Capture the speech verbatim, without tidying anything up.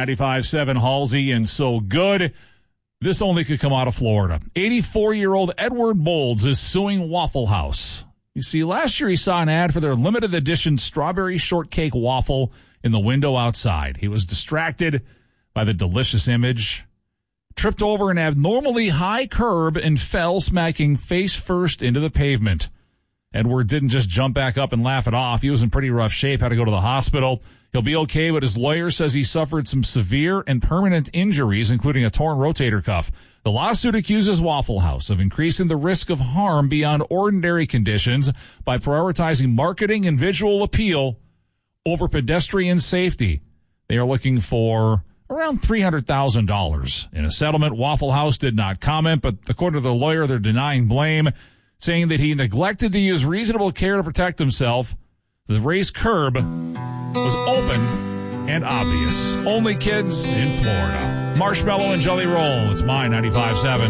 ninety-five seven Halsey and So Good. This only could come out of Florida. eighty-four-year-old Edward Bolds is suing Waffle House. You see, last year he saw an ad for their limited edition strawberry shortcake waffle in the window outside. He was distracted by the delicious image, tripped over an abnormally high curb, and fell, smacking face first into the pavement. Edward didn't just jump back up and laugh it off. He was in pretty rough shape, had to go to the hospital. He'll be okay, but his lawyer says he suffered some severe and permanent injuries, including a torn rotator cuff. The lawsuit accuses Waffle House of increasing the risk of harm beyond ordinary conditions by prioritizing marketing and visual appeal over pedestrian safety. They are looking for around three hundred thousand dollars. In a settlement, Waffle House did not comment, but according to the lawyer, they're denying blame, saying that he neglected to use reasonable care to protect himself. The raised curb was open and obvious. Only kids in Florida. Marshmallow and Jelly Roll. It's my ninety-five seven.